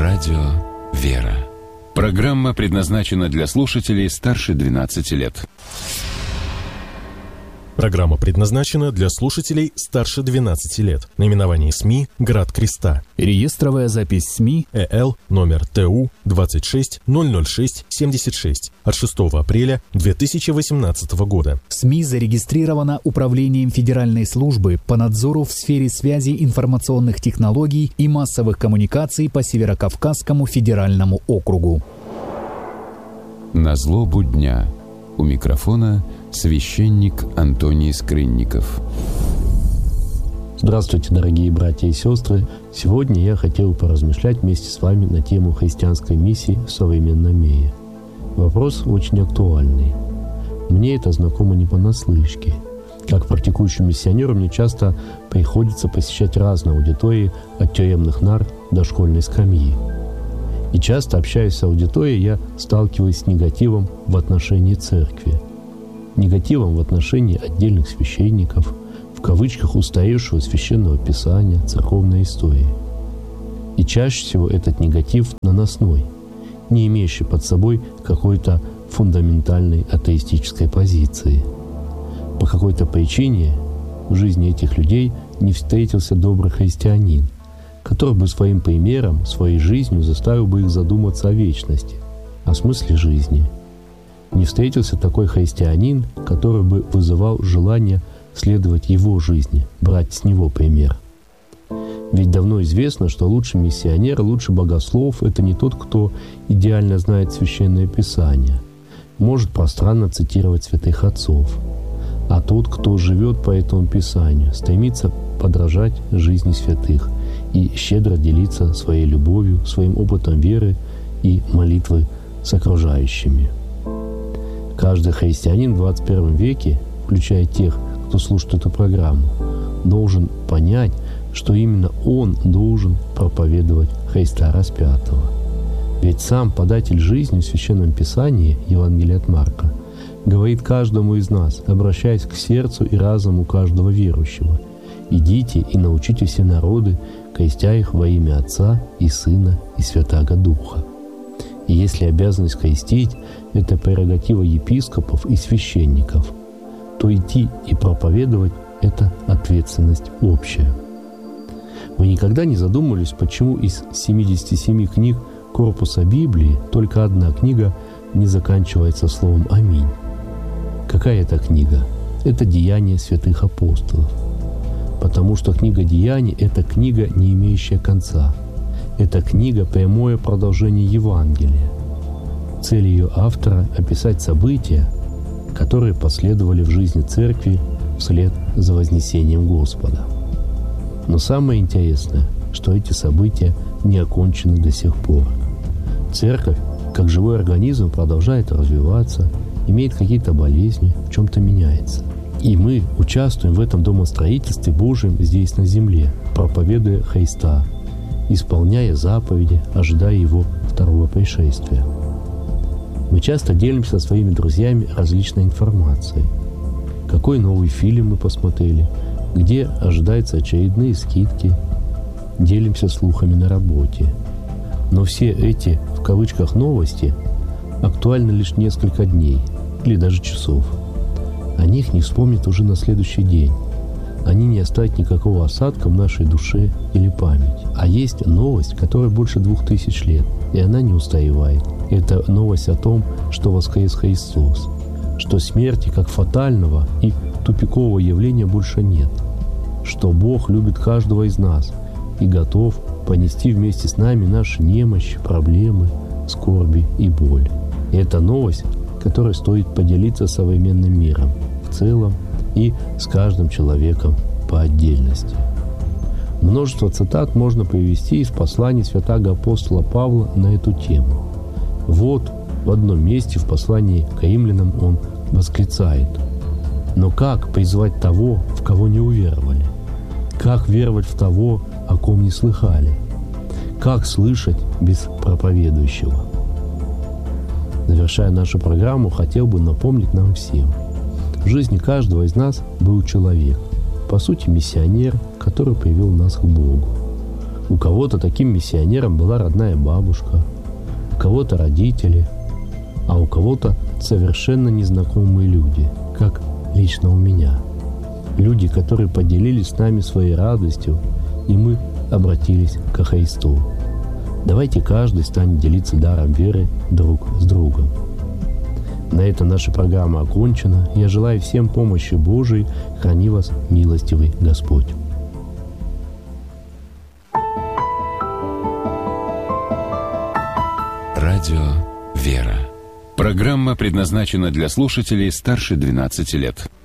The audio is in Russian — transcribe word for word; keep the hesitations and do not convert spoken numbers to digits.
Радио «Вера». Программа предназначена для слушателей старше двенадцати лет. Программа предназначена для слушателей старше двенадцати лет. Наименование СМИ «Град Креста». Реестровая запись СМИ ЭЛ номер ТУ двадцать шесть ноль ноль шесть семьдесят шесть от шестого апреля две тысячи восемнадцатого года. СМИ зарегистрирована Управлением Федеральной службы по надзору в сфере связи, информационных технологий и массовых коммуникаций по Северокавказскому федеральному округу. На злобу дня. У микрофона священник Антоний Скрынников. Здравствуйте, дорогие братья и сестры! Сегодня я хотел поразмышлять вместе с вами на тему христианской миссии в современном мире. Вопрос очень актуальный. Мне это знакомо не понаслышке. Как практикующий миссионер мне часто приходится посещать разные аудитории от тюремных нар до школьной скамьи. И часто, общаясь с аудиторией, я сталкиваюсь с негативом в отношении церкви, негативом в отношении отдельных священников, в кавычках устаревшего священного писания, церковной истории. И чаще всего этот негатив наносной, не имеющий под собой какой-то фундаментальной атеистической позиции. По какой-то причине в жизни этих людей не встретился добрый христианин, который бы своим примером, своей жизнью заставил бы их задуматься о вечности, о смысле жизни. Не встретился такой христианин, который бы вызывал желание следовать его жизни, брать с него пример. Ведь давно известно, что лучший миссионер, лучший богослов – это не тот, кто идеально знает Священное Писание, может пространно цитировать святых отцов, а тот, кто живет по этому Писанию, стремится подражать жизни святых и щедро делиться своей любовью, своим опытом веры и молитвы с окружающими. Каждый христианин в двадцать первом веке, включая тех, кто слушает эту программу, должен понять, что именно он должен проповедовать Христа распятого. Ведь сам податель жизни в Священном Писании, Евангелие от Марка, говорит каждому из нас, обращаясь к сердцу и разуму каждого верующего: «Идите и научите все народы, крестя их во имя Отца и Сына и Святаго Духа». И если обязанность крестить – это прерогатива епископов и священников, то идти и проповедовать – это ответственность общая. Вы никогда не задумывались, почему из семидесяти семи книг корпуса Библии только одна книга не заканчивается словом «Аминь»? Какая это книга? Это «Деяния святых апостолов». Потому что книга Деяний – это книга, не имеющая конца. Это книга – прямое продолжение Евангелия. Цель ее автора – описать события, которые последовали в жизни церкви вслед за вознесением Господа. Но самое интересное, что эти события не окончены до сих пор. Церковь, как живой организм, продолжает развиваться, имеет какие-то болезни, в чем-то меняется. И мы участвуем в этом домостроительстве Божьем здесь на земле, проповедуя Христа, исполняя заповеди, ожидая Его второго пришествия. Мы часто делимся со своими друзьями различной информацией. Какой новый фильм мы посмотрели, где ожидаются очередные скидки, делимся слухами на работе. Но все эти, в кавычках, новости актуальны лишь несколько дней или даже часов. О них не вспомнят уже на следующий день. Они не оставят никакого осадка в нашей душе или памяти. А есть новость, которая больше двух тысяч лет, и она не устаревает. Это новость о том, что воскрес Христос, что смерти как фатального и тупикового явления больше нет, что Бог любит каждого из нас и готов понести вместе с нами наши немощи, проблемы, скорби и боль. И это новость, которой стоит поделиться современным миром в целом и с каждым человеком по отдельности. Множество цитат можно привести из посланий святаго апостола Павла на эту тему. Вот в одном месте в послании к римлянам он восклицает: «Но как призвать того, в кого не уверовали? Как веровать в того, о ком не слыхали? Как слышать без проповедующего?» Завершая нашу программу, хотел бы напомнить нам всем: в жизни каждого из нас был человек, по сути миссионер, который привел нас к Богу. У кого-то таким миссионером была родная бабушка, у кого-то родители, а у кого-то совершенно незнакомые люди, как лично у меня. Люди, которые поделились с нами своей радостью, и мы обратились ко Христу. Давайте каждый станет делиться даром веры друг с другом. На этом наша программа окончена. Я желаю всем помощи Божией. Храни вас, милостивый Господь. Радио «Вера». Программа предназначена для слушателей старше двенадцати лет.